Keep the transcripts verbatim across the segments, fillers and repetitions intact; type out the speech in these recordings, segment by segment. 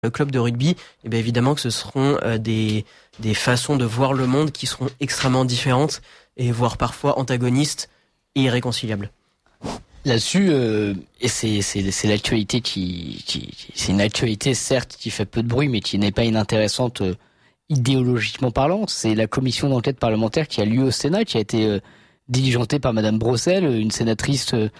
le club de rugby, et bien évidemment que ce seront euh, des, des façons de voir le monde qui seront extrêmement différentes et voire parfois antagonistes et irréconciliables. Là-dessus, euh, et c'est, c'est, c'est l'actualité qui, qui, c'est une actualité certes qui fait peu de bruit, mais qui n'est pas inintéressante euh, idéologiquement parlant. C'est la commission d'enquête parlementaire qui a lieu au Sénat, qui a été euh, diligentée par Madame Brossel, une sénatrice euh,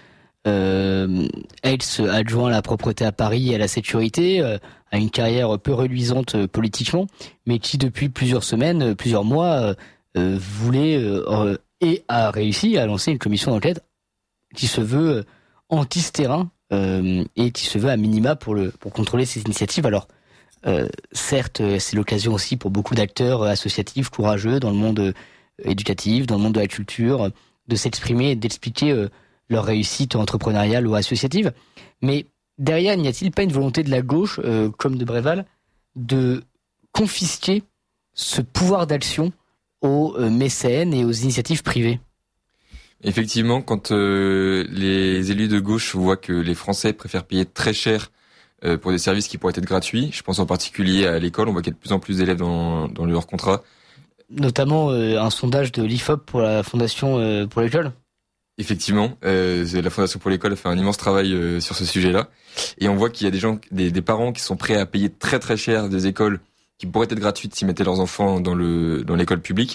euh, ex-adjoint à la propreté à Paris et à la sécurité, euh, a une carrière peu reluisante euh, politiquement, mais qui depuis plusieurs semaines, euh, plusieurs mois, euh, euh, voulait euh, et a réussi à lancer une commission d'enquête qui se veut euh, anti-terrain euh, et qui se veut à minima pour le pour contrôler ces initiatives. Alors euh, certes, c'est l'occasion aussi pour beaucoup d'acteurs associatifs courageux dans le monde euh, éducatif, dans le monde de la culture, euh, de s'exprimer et d'expliquer euh, leur réussite entrepreneuriale ou associative. Mais derrière, n'y a-t-il pas une volonté de la gauche, euh, comme de Bréval, de confisquer ce pouvoir d'action aux euh, mécènes et aux initiatives privées ? Effectivement, quand euh, les élus de gauche voient que les Français préfèrent payer très cher euh, pour des services qui pourraient être gratuits, je pense en particulier à l'école, on voit qu'il y a de plus en plus d'élèves dans, dans leur contrat. Notamment euh, un sondage de l'I F O P pour la Fondation euh, pour l'école. Effectivement, euh, la Fondation pour l'école a fait un immense travail euh, sur ce sujet-là, et on voit qu'il y a des gens, des, des parents qui sont prêts à payer très très cher des écoles qui pourraient être gratuites s'ils mettaient leurs enfants dans le dans l'école publique.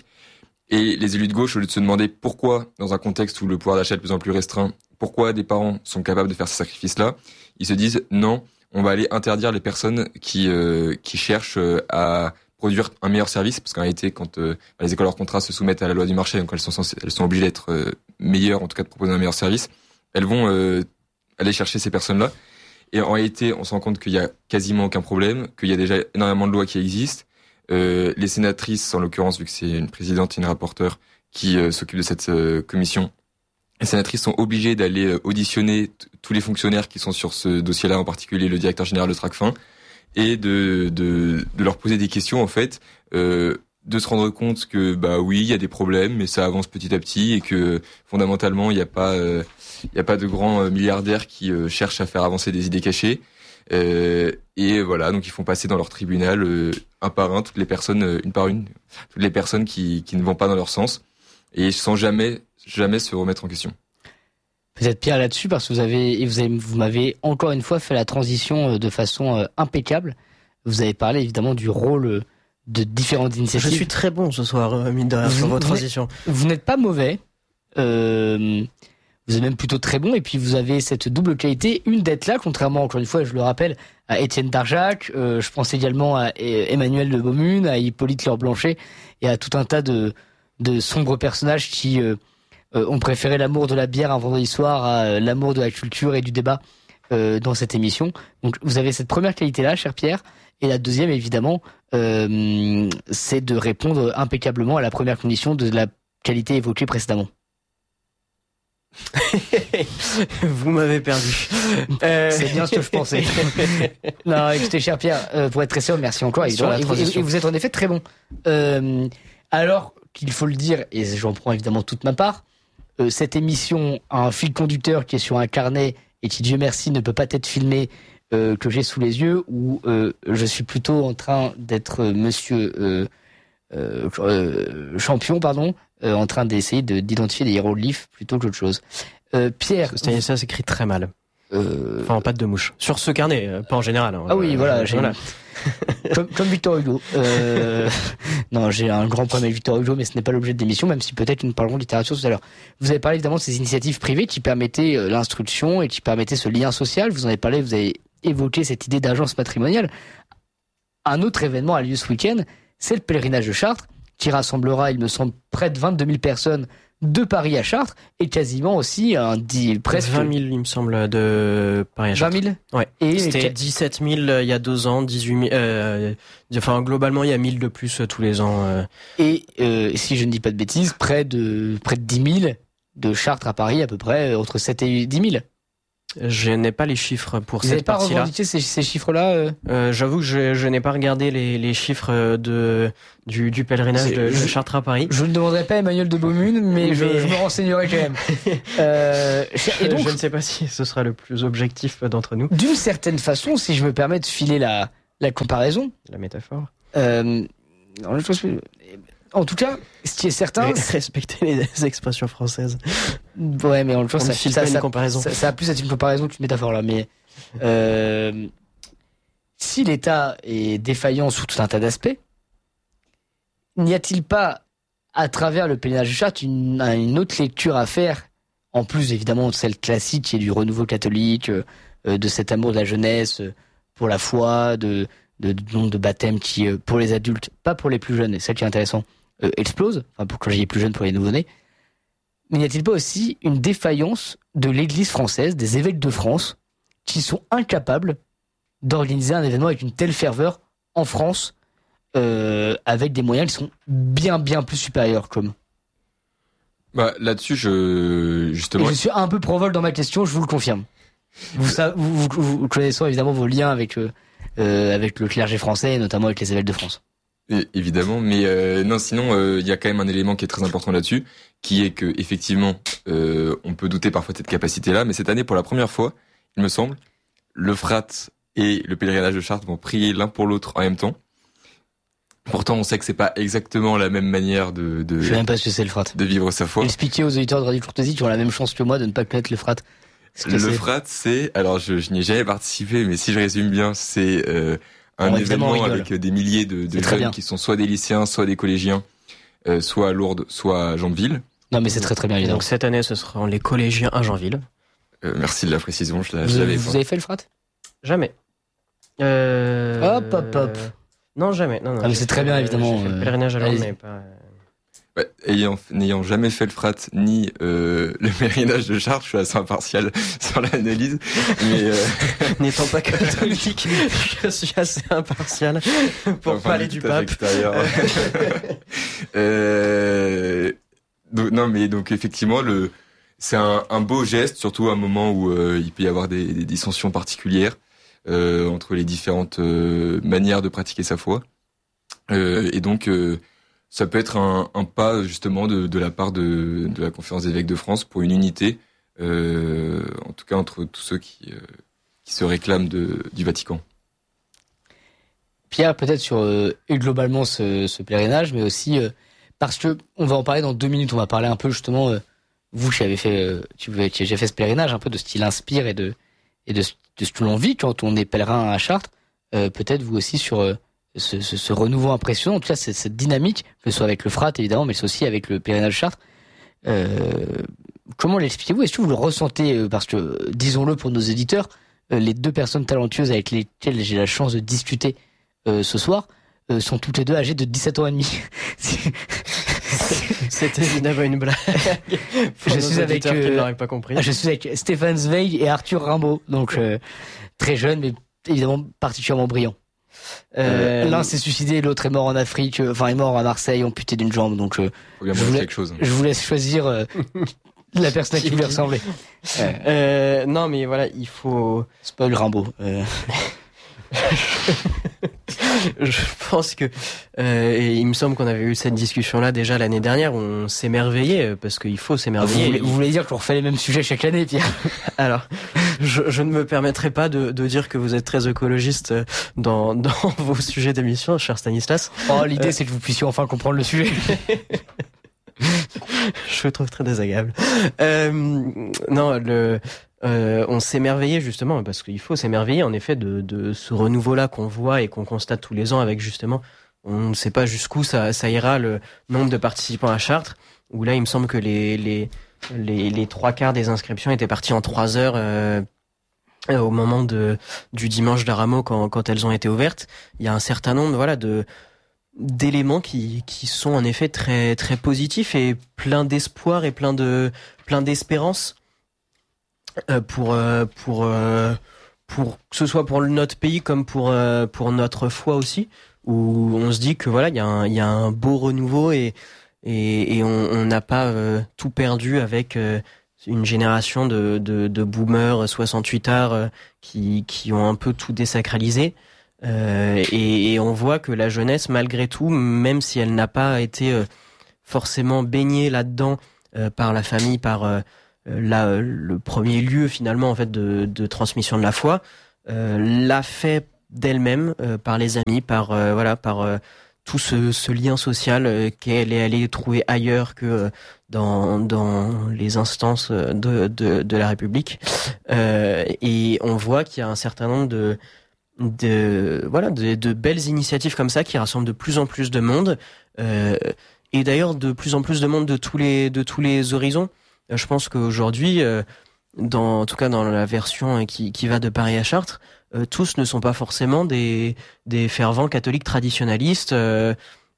Et les élus de gauche, au lieu de se demander pourquoi, dans un contexte où le pouvoir d'achat est de plus en plus restreint, pourquoi des parents sont capables de faire ces sacrifices-là, ils se disent non, on va aller interdire les personnes qui euh, qui cherchent à produire un meilleur service, parce qu'en réalité, quand euh, les écoles hors contrat se soumettent à la loi du marché, donc elles sont censées, elles sont obligées d'être euh, meilleures, en tout cas de proposer un meilleur service, elles vont euh, aller chercher ces personnes-là. Et en réalité, on se rend compte qu'il y a quasiment aucun problème, qu'il y a déjà énormément de lois qui existent. Euh, les sénatrices, en l'occurrence, vu que c'est une présidente et une rapporteure qui euh, s'occupe de cette euh, commission, les sénatrices sont obligées d'aller euh, auditionner t- tous les fonctionnaires qui sont sur ce dossier-là, en particulier le directeur général de Tracfin, et de, de, de leur poser des questions, en fait, euh, de se rendre compte que, bah oui, il y a des problèmes, mais ça avance petit à petit, et que fondamentalement, il n'y a pas, euh, il n'y a pas de grands euh, milliardaires qui euh, cherchent à faire avancer des idées cachées. Euh, et voilà, donc ils font passer dans leur tribunal euh, un par un toutes les personnes, euh, une par une, toutes les personnes qui, qui ne vont pas dans leur sens, et sans jamais, jamais se remettre en question. Peut-être Pierre là-dessus, parce que vous avez, et vous avez, vous m'avez encore une fois fait la transition de façon euh, impeccable. Vous avez parlé évidemment du rôle de différentes initiatives. Je suis très bon ce soir, mine de rien, sur vos transitions. Vous n'êtes pas mauvais. Euh, Vous êtes même plutôt très bon, et puis vous avez cette double qualité, une d'être là, contrairement, encore une fois, je le rappelle, à Étienne Darjac, euh, je pense également à Emmanuel de Beaumune, à Hippolyte Leurs-Blanchet, et à tout un tas de, de sombres personnages qui euh, euh, ont préféré l'amour de la bière un vendredi soir à euh, l'amour de la culture et du débat euh, dans cette émission. Donc vous avez cette première qualité-là, cher Pierre, et la deuxième, évidemment, euh, c'est de répondre impeccablement à la première condition de la qualité évoquée précédemment. Vous m'avez perdu. Euh... C'est bien ce que je pensais. Non, écoutez, cher Pierre, euh, pour être très sûr, merci encore. Et, et, et vous êtes en effet très bon. Euh, alors qu'il faut le dire, et j'en prends évidemment toute ma part, euh, cette émission a un fil conducteur qui est sur un carnet et qui, Dieu merci, ne peut pas être filmé, euh, que j'ai sous les yeux, où euh, je suis plutôt en train d'être euh, monsieur euh, euh, euh, champion, pardon, Euh, en train d'essayer de, d'identifier des hiéroglyphes plutôt qu'autre chose. Euh, Pierre... Ça s'écrit très mal. Euh... Enfin, en pâte de mouche. Sur ce carnet, euh, pas en général. Hein. Ah oui, euh, voilà. J'ai... voilà. comme, comme Victor Hugo. Euh... Non, j'ai un grand problème avec Victor Hugo, mais ce n'est pas l'objet de l'émission, même si peut-être nous parlerons de littérature tout à l'heure. Vous avez parlé évidemment de ces initiatives privées qui permettaient euh, l'instruction et qui permettaient ce lien social. Vous en avez parlé, vous avez évoqué cette idée d'agence matrimoniale. Un autre événement a lieu ce week-end, c'est le pèlerinage de Chartres, qui rassemblera, il me semble, près de vingt-deux mille personnes de Paris à Chartres, et quasiment aussi un dix, presque vingt mille, il me semble, de Paris à Chartres. vingt mille Ouais. Et c'était dix-sept mille euh, il y a deux ans, dix-huit mille, euh, enfin, globalement, il y a mille de plus euh, tous les ans. Euh. Et, euh, si je ne dis pas de bêtises, près de, près de dix mille de Chartres à Paris, à peu près, entre sept et dix mille. Je n'ai pas les chiffres pour Vous cette partie-là. Vous n'avez pas revendiqué ces, ces chiffres-là euh euh, J'avoue que je, je n'ai pas regardé les, les chiffres de, du, du pèlerinage de, de Chartres à Paris. Je ne demanderai pas à Emmanuel de Beaumune, mais, mais... Je, je me renseignerai quand même. euh, et donc, je ne sais pas si ce sera le plus objectif d'entre nous. D'une certaine façon, si je me permets de filer la, la comparaison. La métaphore. Euh, non, je pense que- en tout cas, ce qui est certain, Et respecter les expressions françaises. ouais, mais en l'occurrence, On ne ça, file ça, pas une ça- comparaison. ça- ça a plus être une comparaison qu'une métaphore là. Mais euh, si l'État est défaillant sous tout un tas d'aspects, n'y a-t-il pas, à travers le pèlerinage de Chartres, une, une autre lecture à faire, en plus évidemment de celle classique qui est du renouveau catholique, euh, de cet amour de la jeunesse euh, pour la foi, de, de, de nombre de baptêmes qui, euh, pour les adultes, pas pour les plus jeunes, et c'est ça qui est intéressant, euh, explose, enfin pour quand j'y ai plus jeunes pour les nouveau-nés. Mais n'y a-t-il pas aussi une défaillance de l'Église française, des évêques de France, qui sont incapables d'organiser un événement avec une telle ferveur en France, euh, avec des moyens qui sont bien bien plus supérieurs, comme. Bah, là-dessus, je, Et justement, je suis un peu provol dans ma question, je vous le confirme. Vous, sa- vous, vous, vous connaissez évidemment vos liens avec, euh, euh, avec le clergé français, et notamment avec les évêques de France. É- évidemment, mais euh, non, sinon euh, il y a quand même un élément qui est très important là-dessus, qui est que effectivement, euh, on peut douter parfois de cette capacité-là, mais cette année, pour la première fois, il me semble, le F R A T et le pèlerinage de Chartres vont prier l'un pour l'autre en même temps. Pourtant, on sait que c'est pas exactement la même manière de de, Je sais même pas ce que c'est le F R A T. de vivre sa foi. Expliquez aux auditeurs de Radio Courtoisie qui ont la même chance que moi de ne pas connaître le F R A T. Ce que Le c'est. F R A T, c'est, alors je, je n'y ai jamais participé, mais si je résume bien, c'est euh, un Bon, évidemment, on événement rigole. avec des milliers de, de C'est très bien. jeunes qui sont soit des lycéens, soit des collégiens, euh, soit à Lourdes, soit à Jambeville. Non mais c'est très très bien Et évidemment. donc cette année, ce seront les collégiens à Jeanville. Euh, merci de la précision, je, la- je Vous, l'avais vous pas. avez fait le F R A T? Jamais. Euh... Hop, hop, hop. Non, jamais. Non, non, Ah, mais j'ai c'est très fait- bien, évidemment, J'ai fait euh, le pèlerinage à Lourdes, allez-y. mais pas... Ouais, ayant, n'ayant jamais fait le F R A T ni euh, le pèlerinage de Chartres, je suis assez impartial sur l'analyse, mais euh, N'étant pas catholique, je suis assez impartial pour enfin, parler du tout à fait pape. extérieur. euh, donc, non, mais donc effectivement, le, c'est un, un beau geste, surtout à un moment où euh, il peut y avoir des, des dissensions particulières euh, entre les différentes euh, manières de pratiquer sa foi, euh, et donc euh, ça peut être un, un pas justement de, de la part de, de la Conférence des évêques de France pour une unité, euh, en tout cas entre tous ceux qui, euh, qui se réclament de, du Vatican. Pierre, peut-être sur euh, et globalement ce, ce pèlerinage, mais aussi euh, parce que on va en parler dans deux minutes. On va parler un peu justement euh, vous qui avez fait, euh, tu qui avez déjà fait ce pèlerinage, un peu de ce qui l'inspire et de et de, de ce que l'on vit quand on est pèlerin à Chartres. Euh, peut-être vous aussi sur euh, ce, ce, ce renouveau impressionnant. En tout cas, c'est cette dynamique, que ce soit avec le F R A T évidemment, mais c'est aussi avec le pèlerinage de Chartres. Euh, comment l'expliquez-vous? Est-ce que vous le ressentez euh, parce que, euh, disons-le pour nos éditeurs, euh, les deux personnes talentueuses avec lesquelles j'ai la chance de discuter euh, ce soir euh, sont toutes les deux âgées de dix-sept ans et demi. C'était évidemment une blague. Pour Je nos suis avec, auditeurs qui euh, ne l'auraient pas compris. Je suis avec Stéphane Zweig et Arthur Rimbaud, donc euh, très jeune, mais évidemment particulièrement brillant. Euh, Euh, L'un s'est suicidé, l'autre est mort en Afrique, euh, enfin est mort à Marseille, amputé d'une jambe. Donc euh, Faut bien Je manger voulais- quelque chose. je vous laisse choisir euh, la personne à qui vous lui ressemblez. Euh, euh, non, mais voilà, il faut. spoil Rimbaud. Euh, Je pense que euh, et il me semble qu'on avait eu cette discussion-là déjà l'année dernière. Où on s'émerveillait euh, parce qu'il faut vous, s'émerveiller. voulez, vous voulez dire qu'on refait les mêmes sujets chaque année, Pierre? Alors, je, je ne me permettrai pas de, de dire que vous êtes très écologiste euh, dans, dans vos sujets d'émission, cher Stanislas. Oh, l'idée c'est que vous puissiez enfin comprendre le sujet. Je le trouve très désagréable. Euh, non, le, euh, on s'émerveillait justement parce qu'il faut s'émerveiller en effet de, de ce renouveau-là qu'on voit et qu'on constate tous les ans avec justement, on ne sait pas jusqu'où ça, ça ira le nombre de participants à Chartres. Où là, il me semble que les les les, les trois quarts des inscriptions étaient partis en trois heures. Euh, au moment de du dimanche d'Arameau quand quand elles ont été ouvertes. Il y a un certain nombre, voilà, de d'éléments qui qui sont en effet très très positifs et plein d'espoir et plein de plein d'espérance euh, pour euh, pour euh, pour que ce soit pour notre pays comme pour euh, pour notre foi aussi, où on se dit que voilà, il y a un il y a un beau renouveau et et, et on on n'a pas euh, tout perdu avec euh, une génération de de, de boomers soixante-huit ards euh, qui qui ont un peu tout désacralisé. Euh, et, et on voit que la jeunesse, malgré tout, même si elle n'a pas été euh, forcément baignée là-dedans euh, par la famille, par euh, la, euh, le premier lieu finalement en fait de, de transmission de la foi, euh, l'a fait d'elle-même, euh, par les amis, par euh, voilà, par euh, tout ce, ce lien social euh, qu'elle est allée trouver ailleurs que euh, dans dans les instances de de, de la République. Euh, et on voit qu'il y a un certain nombre de de voilà de, de belles initiatives comme ça qui rassemblent de plus en plus de monde. Euh, et d'ailleurs de plus en plus de monde de tous les de tous les horizons. Euh, je pense qu'aujourd'hui, euh, dans en tout cas dans la version qui qui va de Paris à Chartres, euh, tous ne sont pas forcément des des fervents catholiques traditionnalistes. Euh,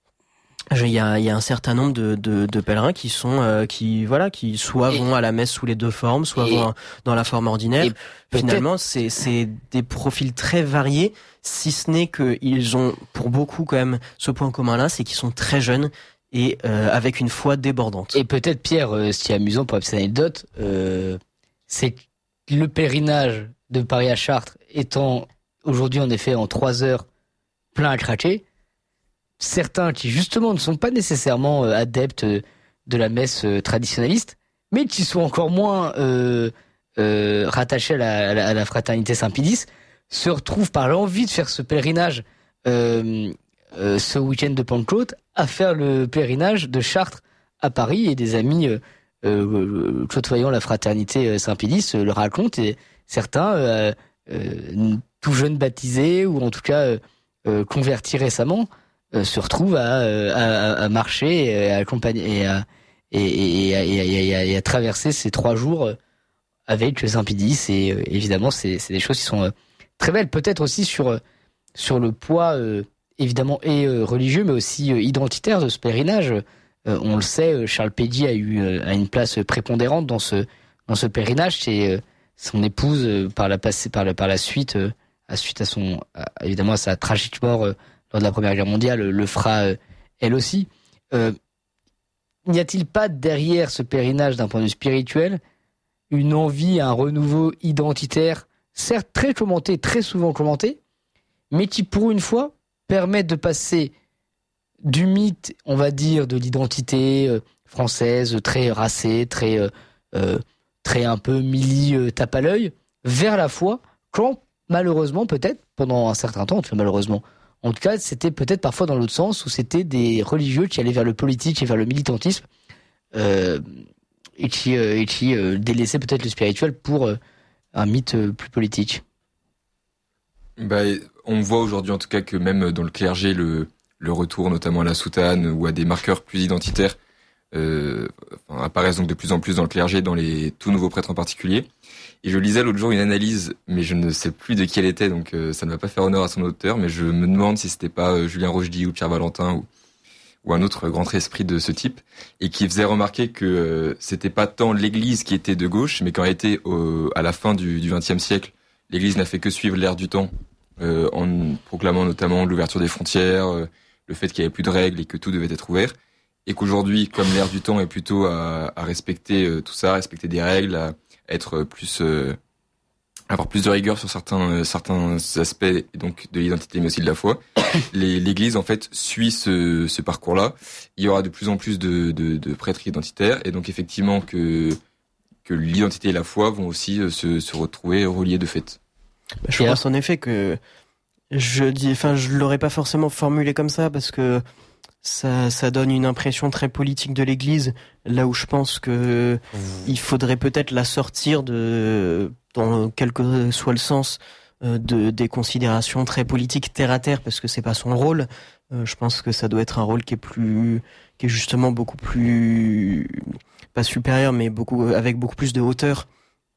il y a il y a un certain nombre de de, de pèlerins qui sont euh, qui voilà qui soit Et- vont à la messe sous les deux formes, soit et- vont dans la forme ordinaire. et peut-être- Finalement, c'est c'est des profils très variés, si ce n'est que ils ont pour beaucoup quand même ce point commun là, c'est qu'ils sont très jeunes et euh, avec une foi débordante. Et peut-être, Pierre, euh, ce qui est amusant pour la petite anecdote, euh, c'est que le pèlerinage de Paris à Chartres étant aujourd'hui en effet en trois heures plein à craquer, certains qui justement ne sont pas nécessairement euh, adeptes euh, de la messe euh, traditionnaliste, mais qui sont encore moins euh, euh, rattachés à la, à la- à la fraternité Saint-Pédis, se retrouvent par l'envie de faire ce pèlerinage euh, euh, ce week-end de Pentecôte à faire le pèlerinage de Chartres à Paris, et des amis euh, euh, côtoyant la fraternité euh, Saint-Pédis euh, le racontent, et certains euh, euh, tout jeunes baptisés ou en tout cas euh, euh, convertis récemment euh, se retrouvent à, euh, à, à marcher et à accompagner et à, et, et, et, à, et, à, et à- et à traverser ces trois jours euh, avec Saint-Pédis, et euh, évidemment c'est c'est des choses qui sont euh, très belles, peut-être aussi sur euh, sur le poids euh, évidemment et euh, religieux mais aussi euh, identitaire de ce pèlerinage. Euh, on le sait, euh, Charles Péguy a eu euh, a une place prépondérante dans ce dans ce pèlerinage. C'est euh, son épouse euh, par la passé par la par la suite euh, à suite à son à- évidemment à sa tragique mort euh, lors de la Première Guerre mondiale, euh, le fera euh, elle aussi. Euh, n'y a-t-il pas derrière ce pèlerinage, d'un point de vue spirituel, une envie, un renouveau identitaire, certes très commenté, très souvent commenté, mais qui pour une fois permet de passer du mythe, on va dire, de l'identité euh, française, très racée, très, euh, euh, très un peu mili euh, tape à l'œil, vers la foi, quand malheureusement, peut-être, pendant un certain temps, tu vois, malheureusement, en tout cas, c'était peut-être parfois dans l'autre sens, où c'était des religieux qui allaient vers le politique et vers le militantisme, euh, et qui, euh, et qui euh, délaissaient peut-être le spirituel pour euh, un mythe euh, plus politique. Bah, on voit aujourd'hui en tout cas que même dans le clergé, le, le retour notamment à la soutane ou à des marqueurs plus identitaires euh, enfin, apparaissent donc de plus en plus dans le clergé, dans les tout nouveaux prêtres en particulier. Et je lisais l'autre jour une analyse, mais je ne sais plus de qui elle était, donc euh, ça ne va pas faire honneur à son auteur, mais je me demande si c'était pas euh, Julien Rochdy ou Pierre Valentin ou, ou un autre grand esprit de ce type, et qui faisait remarquer que euh, c'était pas tant l'Église qui était de gauche, mais qu'en réalité, au, à la fin du vingtième siècle, l'Église n'a fait que suivre l'ère du temps, euh, en proclamant notamment l'ouverture des frontières, euh, le fait qu'il n'y avait plus de règles et que tout devait être ouvert, et qu'aujourd'hui, comme l'ère du temps est plutôt à, à respecter euh, tout ça, à respecter des règles, à être plus euh, avoir plus de rigueur sur certains euh, certains aspects, et donc de l'identité mais aussi de la foi. Les, L'Église en fait suit ce, ce parcours-là. Il y aura de plus en plus de, de, de prêtres identitaires, et donc effectivement que que l'identité et la foi vont aussi euh, se, se retrouver reliés de fait. Bah, je pense en effet que je dis, enfin, je l'aurais pas forcément formulé comme ça parce que ça, ça donne une impression très politique de l'Église, là où je pense que il faudrait peut-être la sortir de, dans quel que soit le sens, euh, de des considérations très politiques terre à terre, parce que c'est pas son rôle. Euh, je pense que ça doit être un rôle qui est plus, qui est justement beaucoup plus, pas supérieur, mais beaucoup avec beaucoup plus de hauteur,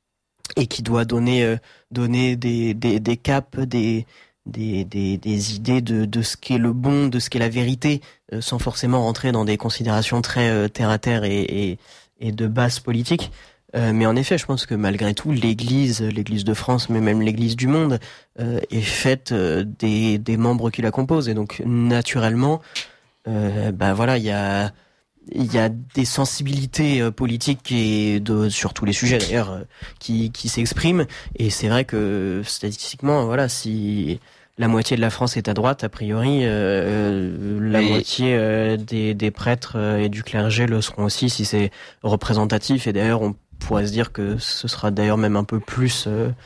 et qui doit donner, euh, donner des, des, des caps, des Des, des, des idées de, de ce qu'est le bon, de ce qu'est la vérité, euh, sans forcément rentrer dans des considérations très euh, terre à terre et, et, et de base politique. Euh, mais en effet, je pense que malgré tout, l'Église, l'Église de France, mais même l'Église du monde, euh, est faite euh, des, des membres qui la composent. Et donc, naturellement, euh, ben voilà, il y a, il y a des sensibilités euh, politiques et de, sur tous les sujets d'ailleurs, euh, qui, qui s'expriment. Et c'est vrai que statistiquement, voilà, si la moitié de la France est à droite, a priori, euh, la Mais... moitié euh, des, des prêtres euh, et du clergé le seront aussi, si c'est représentatif. Et d'ailleurs, on pourrait se dire que ce sera d'ailleurs même un peu plus, euh,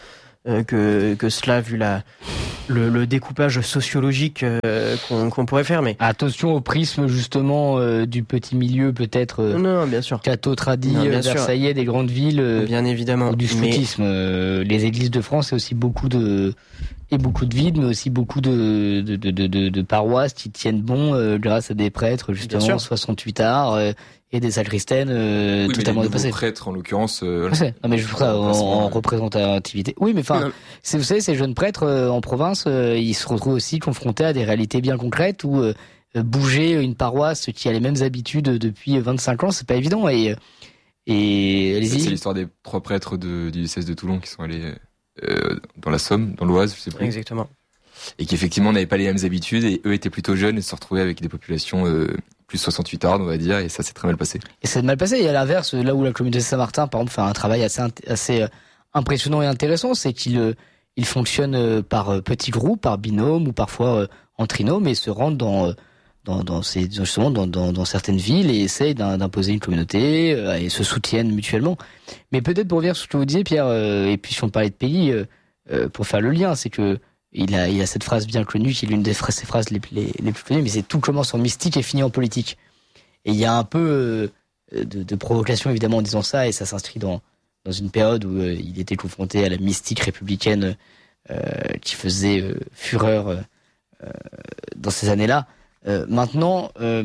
euh, que que cela, vu la le, le découpage sociologique euh, qu'on, qu'on pourrait faire. Mais attention au prisme justement euh, du petit milieu, peut-être. Euh, non, non, bien sûr. Catho Tradi, Non, bien euh, sûr. Versaillais, des grandes villes. Euh, Bien évidemment. ou du scoutisme. Mais... Euh, les églises de France, c'est aussi beaucoup de et beaucoup de villes, mais aussi beaucoup de de de de, de, de paroisses qui tiennent bon euh, grâce à des prêtres justement soixante-huit arts euh, et des sacristaines euh, oui, totalement mais les dépassées. prêtres en l'occurrence. Euh, non mais je ferai en, en représentativité. Oui, mais enfin, c'est, vous savez, ces jeunes prêtres euh, en province, euh, ils se retrouvent aussi confrontés à des réalités bien concrètes où euh, bouger une paroisse qui a les mêmes habitudes depuis vingt-cinq ans, c'est pas évident. Et et allez-y. C'est l'histoire des trois prêtres de, du diocèse de Toulon qui sont allés euh, dans la Somme, dans l'Oise, je sais plus. Exactement. Et qui effectivement n'avaient pas les mêmes habitudes et eux étaient plutôt jeunes et se retrouvaient avec des populations euh, plus soixante-huit ardes, on va dire, et ça s'est très mal passé. Et c'est mal passé. Et à l'inverse, là où la communauté de Saint-Martin, par exemple, fait un travail assez assez impressionnant et intéressant, c'est qu'il euh, il fonctionne par petits groupes, par binôme ou parfois euh, en trinôme, et se rendent dans dans dans ces justement dans dans, dans certaines villes et essayent d'imposer une communauté euh, et se soutiennent mutuellement. Mais peut-être pour revenir sur ce que vous disiez, Pierre, euh, et puis si on parlait de pays, euh, euh, pour faire le lien, c'est que il a il a cette phrase bien connue qui est l'une des phrases, ses phrases les, les les plus connues, mais c'est tout commence en mystique et finit en politique. Et il y a un peu euh, de, de provocation évidemment en disant ça, et ça s'inscrit dans dans une période où euh, il était confronté à la mystique républicaine euh, qui faisait euh, fureur euh, dans ces années-là. Euh, maintenant, euh,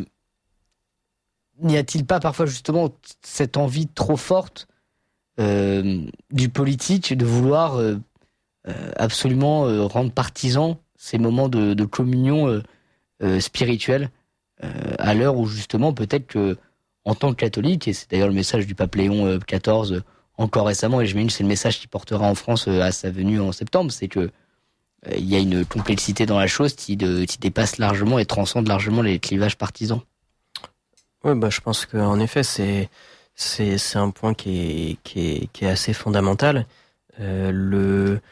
n'y a-t-il pas parfois justement cette envie trop forte euh, du politique de vouloir euh, euh, absolument euh, rendre partisans ces moments de, de communion euh, euh, spirituelle euh, à l'heure où justement peut-être que en tant que catholique, et c'est d'ailleurs le message du pape Léon quatorze euh, encore récemment, et j'imagine que c'est le message qu'il portera en France euh, à sa venue en septembre, c'est que euh, il y a une complexité dans la chose qui, de, qui dépasse largement et transcende largement les clivages partisans. Oui, bah, je pense qu'en effet, c'est, c'est, c'est un point qui est, qui est, qui est assez fondamental. Euh, le,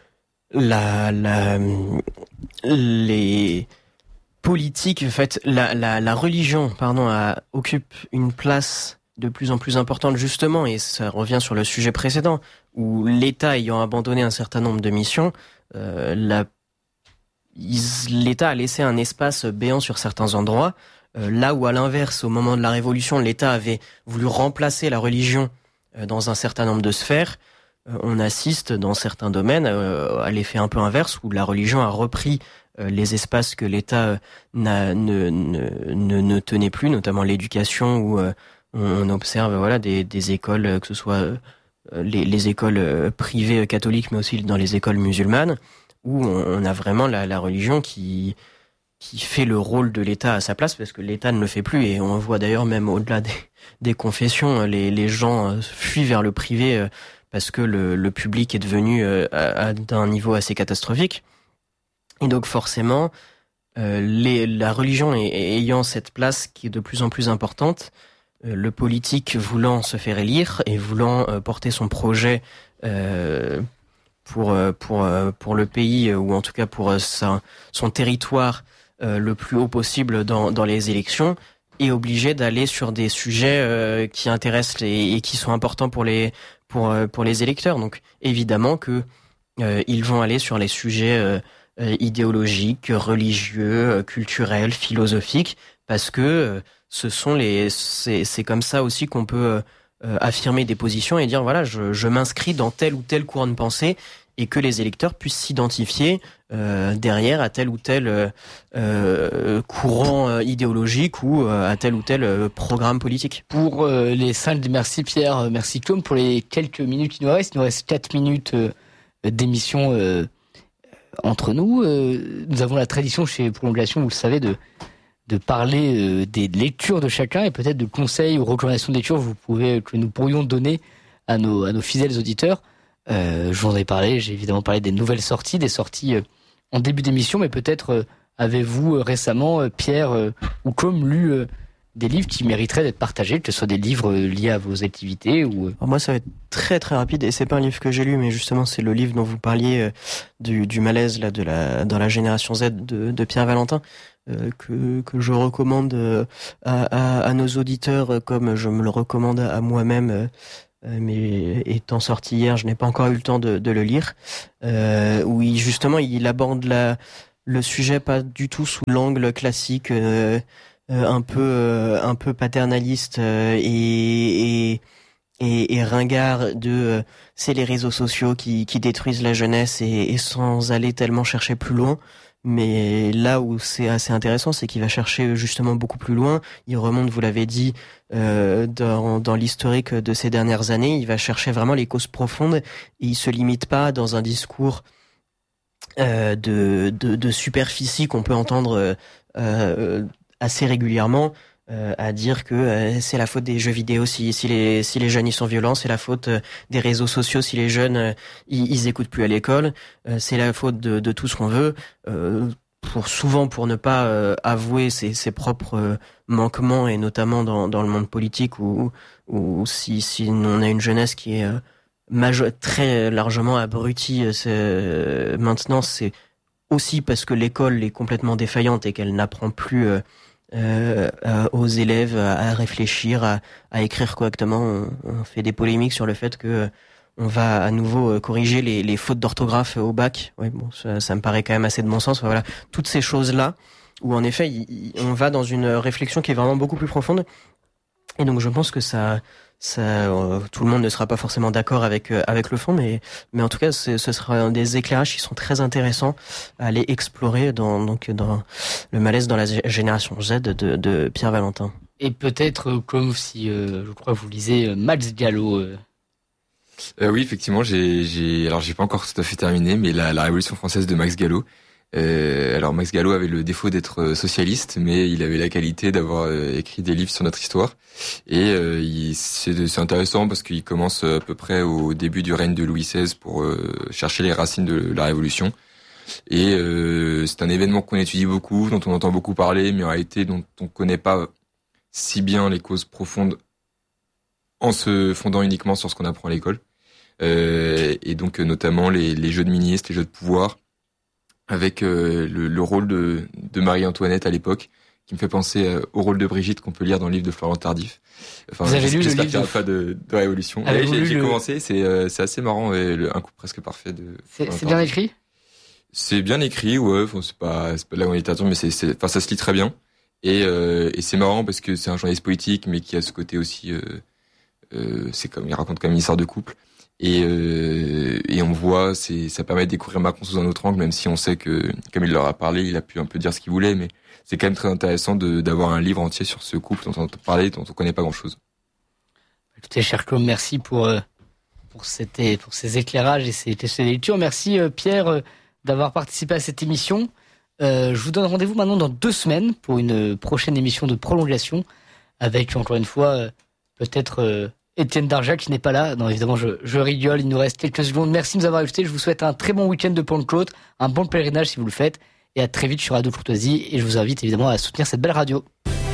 la, la, les politiques, en fait, la, la, la religion, pardon, a, occupe une place de plus en plus importante, justement, et ça revient sur le sujet précédent, où l'État ayant abandonné un certain nombre de missions, euh, la, l'État a laissé un espace béant sur certains endroits, euh, là où à l'inverse, au moment de la Révolution, l'État avait voulu remplacer la religion euh, dans un certain nombre de sphères, euh, on assiste dans certains domaines euh, à l'effet un peu inverse, où la religion a repris euh, les espaces que l'État n'a, ne, ne, ne, ne tenait plus, notamment l'éducation, où euh, on observe voilà des, des écoles, que ce soit euh, les, les écoles euh, privées catholiques, mais aussi dans les écoles musulmanes, où on, on a vraiment la, la religion qui qui fait le rôle de l'État à sa place, parce que l'État ne le fait plus, et on voit d'ailleurs même au-delà des, des confessions, les, les gens fuient vers le privé euh, parce que le, le public est devenu euh, à, à, d'un niveau assez catastrophique. Et donc forcément, euh, les, la religion est, ayant cette place qui est de plus en plus importante, le politique voulant se faire élire et voulant euh, porter son projet euh, pour pour pour le pays, ou en tout cas pour sa, son territoire euh, le plus haut possible dans dans les élections, est obligé d'aller sur des sujets euh, qui intéressent les, et qui sont importants pour les pour pour les électeurs. Donc évidemment que euh, ils vont aller sur les sujets euh, idéologiques, religieux, culturels, philosophiques, parce que euh, ce sont les, c'est, c'est comme ça aussi qu'on peut euh, affirmer des positions et dire voilà, je, je m'inscris dans tel ou tel courant de pensée, et que les électeurs puissent s'identifier euh, derrière à tel ou tel euh, courant idéologique ou euh, à tel ou tel euh, programme politique. Pour euh, les cinq, merci Pierre, merci Claude pour les quelques minutes qui nous restent. Il nous reste quatre minutes euh, d'émission euh, entre nous. Euh, nous avons la tradition chez Prolongation, vous le savez, de de parler euh, des lectures de chacun et peut-être de conseils ou recommandations de lecture vous pouvez, que nous pourrions donner à nos, à nos fidèles auditeurs. Euh, je vous en ai parlé, j'ai évidemment parlé des nouvelles sorties, des sorties euh, en début d'émission, mais peut-être euh, avez-vous euh, récemment, euh, Pierre euh, ou comme lu euh, des livres qui mériteraient d'être partagés, que ce soit des livres euh, liés à vos activités ou... Euh... Alors moi, ça va être très très rapide, et c'est pas un livre que j'ai lu, mais justement c'est le livre dont vous parliez euh, du, du malaise là de la dans la génération Z de, de Pierre Valentin. Euh, que que je recommande euh, à, à, à nos auditeurs, euh, comme je me le recommande à, à moi-même, euh, euh, mais étant sorti hier, je n'ai pas encore eu le temps de, de le lire, euh, où il, justement il aborde la, le sujet pas du tout sous l'angle classique, euh, euh, un peu euh, un peu paternaliste euh, et, et Et, et ringard de euh, c'est les réseaux sociaux qui, qui détruisent la jeunesse et, et sans aller tellement chercher plus loin. Mais là où c'est assez intéressant, c'est qu'il va chercher justement beaucoup plus loin. Il remonte, vous l'avez dit, euh, dans, dans l'historique de ces dernières années. Il va chercher vraiment les causes profondes. Et il se limite pas dans un discours euh, de, de, de superficie qu'on peut entendre euh, assez régulièrement. Euh, à dire que euh, c'est la faute des jeux vidéo si, si les si les jeunes ils sont violents, c'est la faute euh, des réseaux sociaux si les jeunes euh, ils, ils écoutent plus à l'école, euh, c'est la faute de, de tout ce qu'on veut. Euh, pour souvent pour ne pas euh, avouer ses, ses propres euh, manquements et notamment dans dans le monde politique où où si si on a une jeunesse qui est euh, majo- très largement abrutie euh, c'est, euh, maintenant c'est aussi parce que l'école est complètement défaillante et qu'elle n'apprend plus euh, Euh, euh, aux élèves à, à réfléchir, à, à écrire correctement. On, on fait des polémiques sur le fait que euh, on va à nouveau euh, corriger les, les fautes d'orthographe au bac. Ouais, bon, ça, ça me paraît quand même assez de bon sens. Enfin, voilà, toutes ces choses-là où en effet, il, il, on va dans une réflexion qui est vraiment beaucoup plus profonde. Et donc, je pense que ça, ça, euh, tout le monde ne sera pas forcément d'accord avec euh, avec le fond, mais mais en tout cas, ce sera des éclairages qui sont très intéressants à aller explorer dans donc dans le malaise dans la génération Z de, de Pierre Valentin. Et peut-être comme si, euh, je crois, vous lisez euh, Max Gallo. Euh... Euh, oui, effectivement, j'ai j'ai alors j'ai pas encore tout à fait terminé, mais la, la Révolution française de Max Gallo. Euh, alors Max Gallo avait le défaut d'être socialiste, mais il avait la qualité d'avoir euh, écrit des livres sur notre histoire. Et euh, il, c'est, c'est intéressant parce qu'il commence à peu près au début du règne de Louis seize pour euh, chercher les racines de la Révolution. Et euh, c'est un événement qu'on étudie beaucoup, dont on entend beaucoup parler, mais en réalité dont on connaît pas si bien les causes profondes en se fondant uniquement sur ce qu'on apprend à l'école. Euh, et donc notamment les, les jeux de ministres, les jeux de pouvoir, avec euh, le, le rôle de, de Marie-Antoinette à l'époque, qui me fait penser euh, au rôle de Brigitte qu'on peut lire dans le livre de Florent Tardif. Enfin, Vous avez lu le livre qu'il n'y aura pas de, de Révolution. Ouais, j'ai, j'ai le... commencé, c'est, euh, c'est assez marrant, et le, un coup presque parfait de. C'est, c'est bien écrit. C'est bien écrit, ouais. Enfin, c'est pas, c'est pas de la grande littérature, mais c'est, c'est, enfin, ça se lit très bien. Et, euh, et c'est marrant parce que c'est un journaliste politique, mais qui a ce côté aussi. Euh, euh, c'est comme il raconte comme une histoire de couple. Et, euh, et on voit, c'est, ça permet de découvrir Macron sous un autre angle, même si on sait que, comme il leur a parlé, il a pu un peu dire ce qu'il voulait, mais c'est quand même très intéressant de, d'avoir un livre entier sur ce couple dont on entend parler, dont on connaît pas grand chose. Écoutez, cher Claude, merci pour, euh, pour, cette, pour ces éclairages et ces, ces lectures. Merci, euh, Pierre, euh, d'avoir participé à cette émission. Euh, je vous donne rendez-vous maintenant dans deux semaines pour une prochaine émission de prolongation avec, encore une fois, euh, peut-être, euh, Étienne Darja qui n'est pas là. Non, évidemment, je, je rigole. Il nous reste quelques secondes. Merci de nous avoir écoutés. Je vous souhaite un très bon week-end de Pentecôte, un bon pèlerinage si vous le faites, et à très vite sur Radio Courtoisie. Et je vous invite évidemment à soutenir cette belle radio.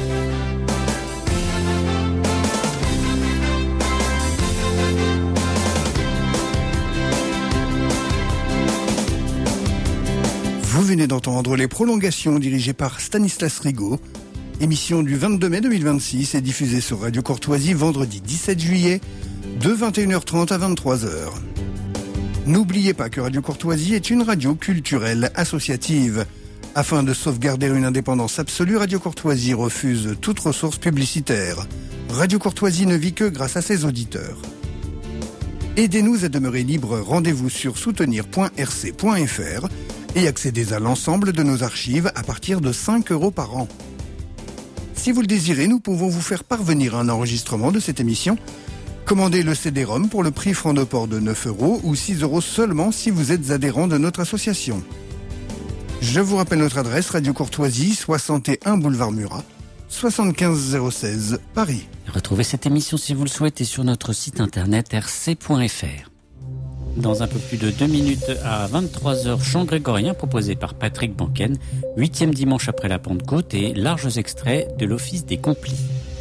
Vous venez d'entendre les prolongations dirigées par Stanislas Rigaud. Émission du vingt-deux mai deux mille vingt-six et diffusée sur Radio Courtoisie vendredi dix-sept juillet de vingt et une heures trente à vingt-trois heures. N'oubliez pas que Radio Courtoisie est une radio culturelle associative. Afin de sauvegarder une indépendance absolue, Radio Courtoisie refuse toute ressource publicitaire. Radio Courtoisie ne vit que grâce à ses auditeurs. Aidez-nous à demeurer libres. Rendez-vous sur soutenir point r c point f r et accédez à l'ensemble de nos archives à partir de cinq euros par an. Si vous le désirez, nous pouvons vous faire parvenir un enregistrement de cette émission. Commandez le C D-ROM pour le prix franc de port de neuf euros ou six euros seulement si vous êtes adhérent de notre association. Je vous rappelle notre adresse, Radio Courtoisie, soixante et un boulevard Murat, soixante-quinze zéro seize, Paris. Retrouvez cette émission si vous le souhaitez sur notre site internet r c point f r. Dans un peu plus de deux minutes à vingt-trois heures, chant grégorien proposé par Patrick Banken, huitième dimanche après la Pentecôte et larges extraits de l'Office des Complis.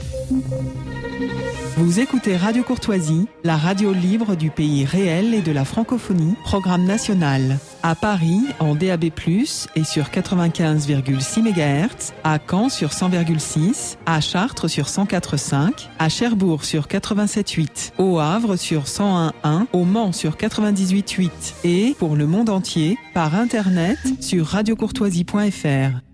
Vous écoutez Radio Courtoisie, la radio libre du pays réel et de la francophonie, programme national. À Paris, en D A B plus, et sur quatre-vingt-quinze virgule six mégahertz, à Caen sur cent virgule six, à Chartres sur cent quatre virgule cinq, à Cherbourg sur quatre-vingt-sept virgule huit, au Havre sur cent un virgule un, au Mans sur quatre-vingt-dix-huit virgule huit et, pour le monde entier, par Internet sur radiocourtoisie point f r.